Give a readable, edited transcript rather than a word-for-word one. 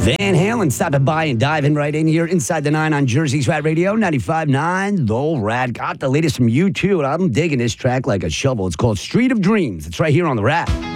Van Halen stopping by and diving right in here inside the 9 on Jersey's Rat Radio, 95.9. The Rat got the latest from U2, and I'm digging this track like a shovel. It's called Street of Dreams. It's right here on the Rat.